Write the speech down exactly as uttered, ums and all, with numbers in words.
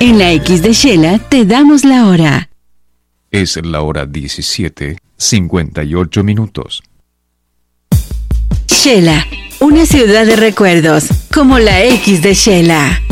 En la X de Shela te damos la hora. Es la hora diecisiete, cincuenta y ocho minutos. Shela, una ciudad de recuerdos, como la X de Shela.